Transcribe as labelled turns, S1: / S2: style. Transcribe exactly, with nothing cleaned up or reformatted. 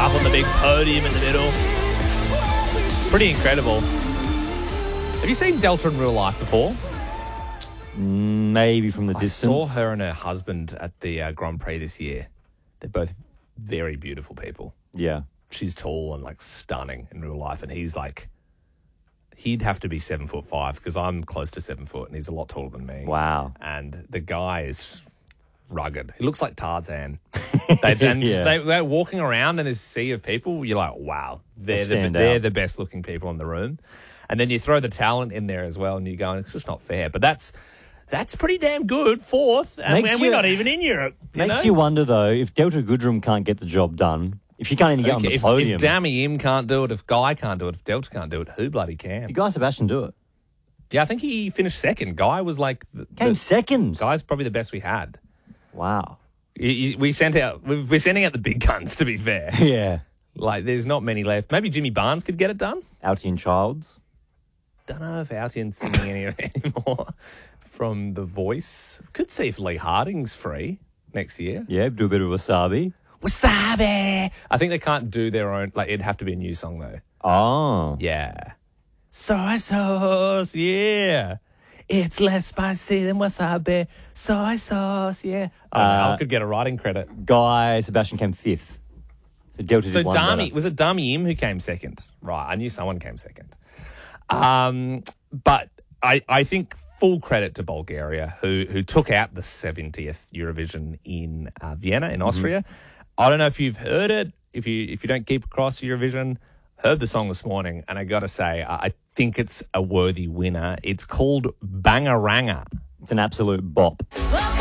S1: up on the big podium in the middle. Pretty incredible. Have you seen Delta in real life before?
S2: Maybe from the
S1: I
S2: distance.
S1: saw her and her husband at the uh, Grand Prix this year. They're both very beautiful people.
S2: Yeah.
S1: She's tall and like stunning in real life, and he's like, he'd have to be seven foot five because I'm close to seven foot, and he's a lot taller than me.
S2: Wow.
S1: And the guy is rugged. He looks like Tarzan. They, and
S2: Yeah.
S1: just, they, they're walking around in this sea of people. You're like, wow, they're,
S2: They
S1: the,
S2: stand
S1: they're
S2: out.
S1: the best looking people in the room. And then you throw the talent in there as well, and you go, it's just not fair. But that's that's pretty damn good. Fourth, and,
S2: Makes
S1: and
S2: you-
S1: we're not even in Europe. You
S2: Makes
S1: know?
S2: you wonder, though, if Delta Goodrum can't get the job done, if she can't even get on
S1: Okay,
S2: the
S1: if,
S2: podium,
S1: if Dammy Im can't do it, if Guy can't do it, if Delta can't do it, who bloody can?
S2: did Guy Sebastian do it?
S1: Yeah, I think he finished second. Guy was like... The,
S2: Came
S1: the,
S2: second.
S1: Guy's probably the best we had.
S2: Wow.
S1: You- you- We sent out... We're sending out the big guns, to be fair.
S2: Yeah.
S1: Like, there's not many left. Maybe Jimmy Barnes could get it done.
S2: Altian Childs.
S1: Don't know if Altian's singing any anymore from The Voice. Could see if Lee Harding's free next year.
S2: Yeah, do a bit of wasabi.
S1: Wasabi! I think they can't do their own... Like, it'd have to be a new song, though.
S2: Oh.
S1: Yeah. Soy sauce, yeah. It's less spicy than wasabi. Soy sauce, yeah. I, don't know,
S2: Uh,
S1: I could get a writing credit.
S2: Guy Sebastian came fifth. So Delta
S1: So
S2: did one
S1: Dami,
S2: better.
S1: was it Dami Im who came second? Right, I knew someone came second. Um, but I, I think full credit to Bulgaria, who who took out the seventieth Eurovision in uh, Vienna, in Austria. I don't know if you've heard it. If you if you don't keep across Eurovision, heard the song this morning, and I got to say, I, I think it's a worthy winner. It's called Bangaranga.
S2: It's an absolute bop.